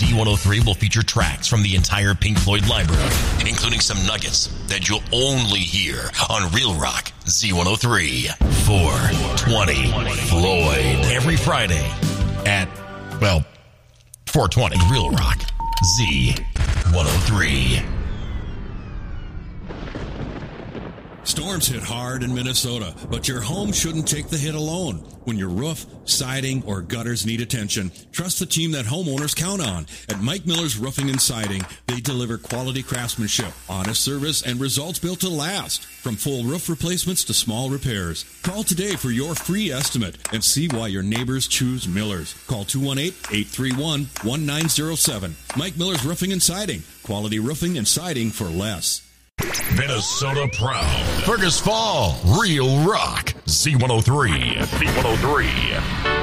Z103 will feature tracks from the entire Pink Floyd library, including some nuggets that you'll only hear on Real Rock Z103. 420 Floyd. Every Friday at, 420 Real Rock Z103. Storms hit hard in Minnesota, but your home shouldn't take the hit alone. When your roof, siding, or gutters need attention, trust the team that homeowners count on. At Mike Miller's Roofing and Siding, they deliver quality craftsmanship, honest service, and results built to last. From full roof replacements to small repairs. Call today for your free estimate and see why your neighbors choose Miller's. Call 218-831-1907. Mike Miller's Roofing and Siding. Quality roofing and siding for less. Minnesota proud. Fergus Fall, Real Rock, Z103. Z103.